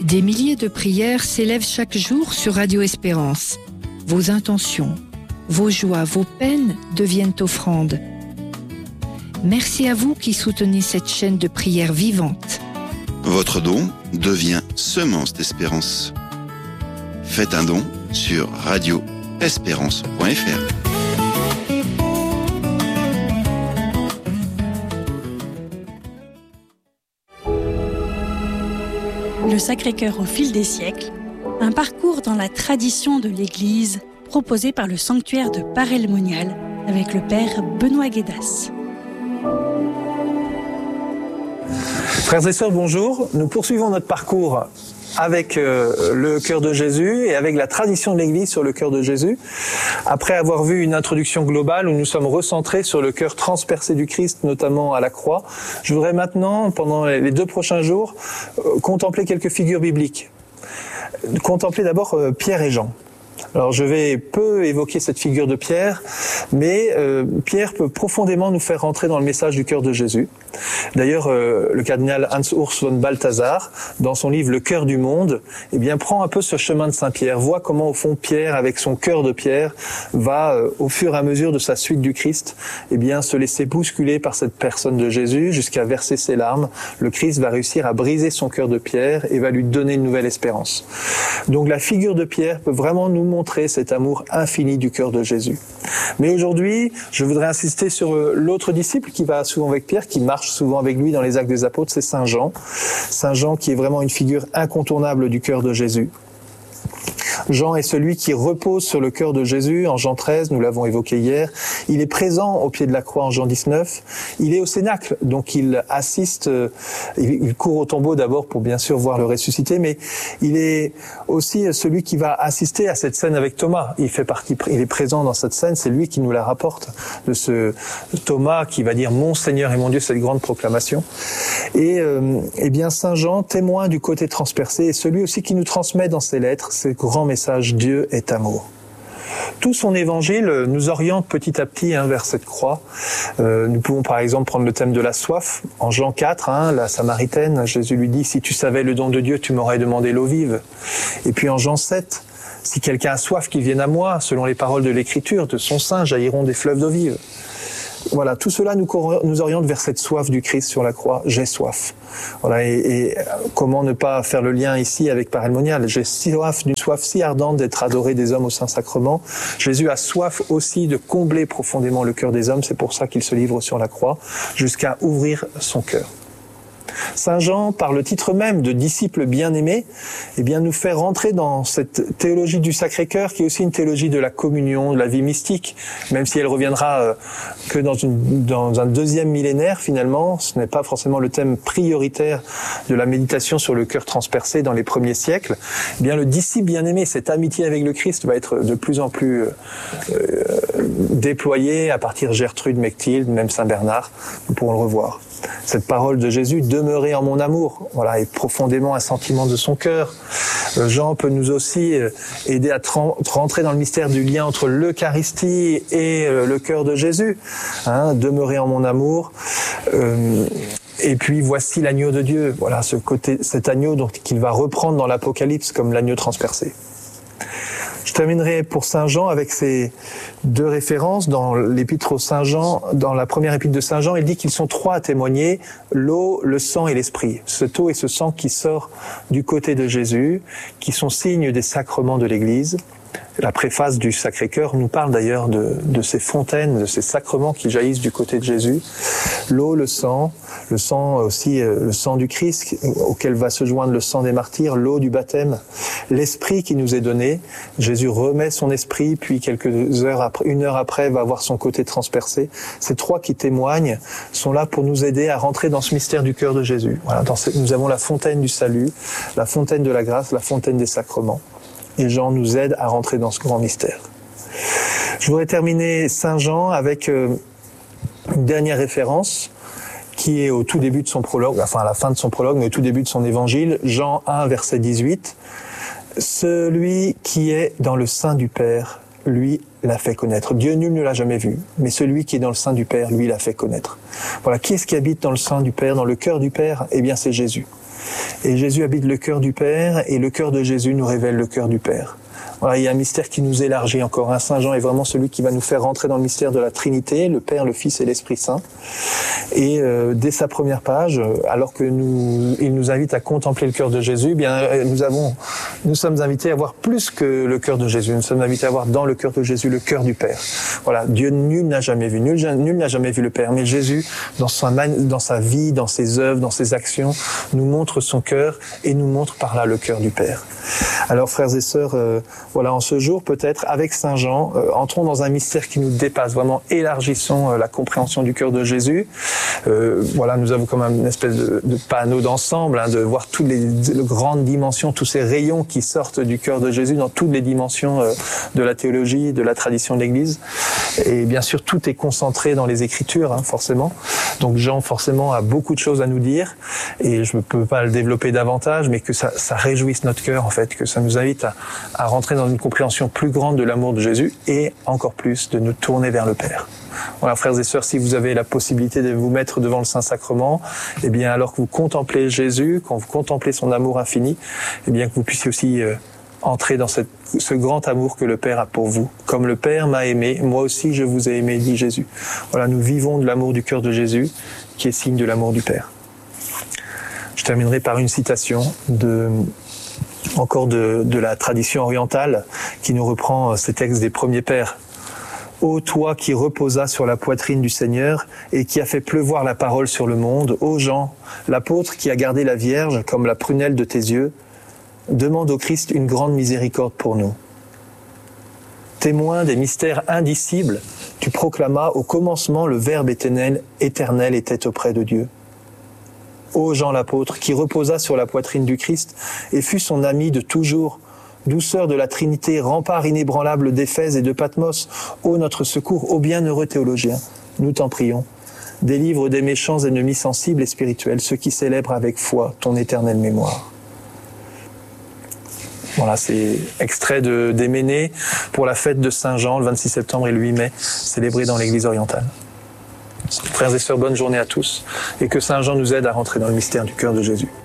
Des milliers de prières s'élèvent chaque jour sur Radio Espérance. Vos intentions, vos joies, vos peines deviennent offrandes. Merci à vous qui soutenez cette chaîne de prières vivante. Votre don devient semence d'espérance. Faites un don sur radioespérance.fr. Le Sacré-Cœur au fil des siècles, un parcours dans la tradition de l'Église proposé par le sanctuaire de Paray-le-Monial avec le Père Benoît Guédas. Frères et sœurs, bonjour. Nous poursuivons notre parcours avec le cœur de Jésus et avec la tradition de l'Église sur le cœur de Jésus. Après avoir vu une introduction globale où nous sommes recentrés sur le cœur transpercé du Christ, notamment à la croix, je voudrais maintenant, pendant les 2 prochains jours, contempler quelques figures bibliques. Contempler d'abord Pierre et Jean. Alors je vais peu évoquer cette figure de Pierre, mais Pierre peut profondément nous faire rentrer dans le message du cœur de Jésus. D'ailleurs, le cardinal Hans-Urs von Balthasar, dans son livre Le cœur du monde, eh bien, prend un peu ce chemin de Saint-Pierre, voit comment au fond Pierre, avec son cœur de pierre, va au fur et à mesure de sa suite du Christ, eh bien, se laisser bousculer par cette personne de Jésus jusqu'à verser ses larmes. Le Christ va réussir à briser son cœur de pierre et va lui donner une nouvelle espérance. Donc la figure de Pierre peut vraiment nous montrer cet amour infini du cœur de Jésus. Mais aujourd'hui, je voudrais insister sur l'autre disciple qui va souvent avec Pierre, qui marche souvent avec lui dans les Actes des Apôtres, c'est Saint Jean. Saint Jean qui est vraiment une figure incontournable du cœur de Jésus. Jean est celui qui repose sur le cœur de Jésus en Jean 13, nous l'avons évoqué hier. Il est présent au pied de la croix en Jean 19. Il est au Cénacle, donc il assiste, il court au tombeau d'abord pour bien sûr voir le ressuscité, mais il est aussi celui qui va assister à cette scène avec Thomas. Il est présent dans cette scène, c'est lui qui nous la rapporte, de ce Thomas qui va dire « Mon Seigneur et mon Dieu », cette grande proclamation. Et eh bien Saint Jean, témoin du côté transpercé, est celui aussi qui nous transmet dans ses lettres ce grand message « Dieu est amour ». Tout son évangile nous oriente petit à petit vers cette croix. Nous pouvons par exemple prendre le thème de la soif. En Jean 4, la Samaritaine, Jésus lui dit « Si tu savais le don de Dieu, tu m'aurais demandé l'eau vive ». Et puis en Jean 7, « Si quelqu'un a soif, qu'il vienne à moi, selon les paroles de l'Écriture, de son sein jailliront des fleuves d'eau vive ». Voilà, tout cela nous oriente vers cette soif du Christ sur la croix. J'ai soif. Voilà, et comment ne pas faire le lien ici avec Paray-le-Monial. J'ai soif d'une soif si ardente d'être adoré des hommes au Saint-Sacrement. Jésus a soif aussi de combler profondément le cœur des hommes. C'est pour ça qu'il se livre sur la croix, jusqu'à ouvrir son cœur. Saint Jean, par le titre même de disciple bien-aimé, eh bien, nous fait rentrer dans cette théologie du Sacré-Cœur qui est aussi une théologie de la communion, de la vie mystique, même si elle reviendra que dans un deuxième millénaire finalement. Ce n'est pas forcément le thème prioritaire de la méditation sur le cœur transpercé dans les premiers siècles. Eh bien, le disciple bien-aimé, cette amitié avec le Christ va être de plus en plus déployée à partir de Gertrude, Mechtilde, même Saint Bernard. Nous pourrons le revoir. Cette parole de Jésus, demeurez en mon amour, voilà, est profondément un sentiment de son cœur. Jean peut nous aussi aider à rentrer dans le mystère du lien entre l'Eucharistie et le cœur de Jésus. Demeurez en mon amour. Et puis voici l'agneau de Dieu. Voilà, cet agneau qu'il va reprendre dans l'Apocalypse comme l'agneau transpercé. Je terminerai pour Saint Jean avec ces 2 références dans l'épître au Saint Jean. Dans la première épître de Saint Jean, il dit qu'ils sont 3 à témoigner, l'eau, le sang et l'esprit. Cette eau et ce sang qui sort du côté de Jésus, qui sont signes des sacrements de l'Église. La préface du Sacré-Cœur nous parle d'ailleurs de ces fontaines, de ces sacrements qui jaillissent du côté de Jésus. L'eau, le sang aussi, le sang du Christ auquel va se joindre le sang des martyrs, l'eau du baptême, l'esprit qui nous est donné. Jésus remet son esprit, puis une heure après, va avoir son côté transpercé. Ces 3 qui témoignent sont là pour nous aider à rentrer dans ce mystère du cœur de Jésus. Voilà, nous avons la fontaine du salut, la fontaine de la grâce, la fontaine des sacrements. Et Jean nous aide à rentrer dans ce grand mystère. Je voudrais terminer Saint Jean avec une dernière référence qui est au tout début de son prologue, enfin à la fin de son prologue, mais au tout début de son évangile, Jean 1, verset 18. « Celui qui est dans le sein du Père, lui l'a fait connaître. Dieu nul ne l'a jamais vu, mais celui qui est dans le sein du Père, lui l'a fait connaître. » Voilà, qui est-ce qui habite dans le sein du Père, dans le cœur du Père ? Eh bien, c'est Jésus. Et Jésus habite le cœur du Père, et le cœur de Jésus nous révèle le cœur du Père. Voilà, il y a un mystère qui nous élargit encore. Saint Jean est vraiment celui qui va nous faire rentrer dans le mystère de la Trinité, le Père, le Fils et l'Esprit Saint. Et dès sa première page, alors que il nous invite à contempler le cœur de Jésus, eh bien nous sommes invités à voir plus que le cœur de Jésus. Nous sommes invités à voir dans le cœur de Jésus le cœur du Père. Voilà, Dieu nul n'a jamais vu, nul n'a jamais vu le Père, mais Jésus, dans sa vie, dans ses œuvres, dans ses actions, nous montre son cœur et nous montre par là le cœur du Père. Alors frères et sœurs, voilà, en ce jour peut-être avec Saint Jean, entrons dans un mystère qui nous dépasse, vraiment élargissons la compréhension du cœur de Jésus. Voilà, nous avons comme une espèce de panneau d'ensemble, de voir toutes les grandes dimensions, tous ces rayons qui sortent du cœur de Jésus dans toutes les dimensions de la théologie, de la tradition de l'Église. Et bien sûr, tout est concentré dans les Écritures, forcément. Donc Jean, forcément, a beaucoup de choses à nous dire, et je ne peux pas le développer davantage, mais que ça réjouisse notre cœur, en fait, que ça nous invite à rentrer dans une compréhension plus grande de l'amour de Jésus, et encore plus de nous tourner vers le Père. Voilà, frères et sœurs, si vous avez la possibilité de vous mettre devant le Saint-Sacrement, eh bien, alors que vous contemplez Jésus, quand vous contemplez son amour infini, eh bien, que vous puissiez aussi entrer dans ce grand amour que le Père a pour vous. Comme le Père m'a aimé, moi aussi je vous ai aimé, dit Jésus. Voilà, nous vivons de l'amour du cœur de Jésus, qui est signe de l'amour du Père. Je terminerai par une citation encore de la tradition orientale, qui nous reprend ces textes des premiers pères. « Ô toi qui reposas sur la poitrine du Seigneur et qui a fait pleuvoir la parole sur le monde, ô Jean, l'apôtre qui a gardé la Vierge comme la prunelle de tes yeux, demande au Christ une grande miséricorde pour nous. Témoin des mystères indicibles, tu proclamas au commencement le Verbe éternel était auprès de Dieu. Ô Jean l'apôtre, qui reposa sur la poitrine du Christ et fut son ami de toujours, douceur de la Trinité, rempart inébranlable d'Éphèse et de Patmos, ô notre secours, ô bienheureux théologien, nous t'en prions. Délivre des méchants ennemis sensibles et spirituels, ceux qui célèbrent avec foi ton éternelle mémoire. » Voilà, c'est extrait des Ménées pour la fête de Saint Jean, le 26 septembre et le 8 mai, célébrée dans l'Église orientale. Frères et sœurs, bonne journée à tous, et que Saint Jean nous aide à rentrer dans le mystère du cœur de Jésus.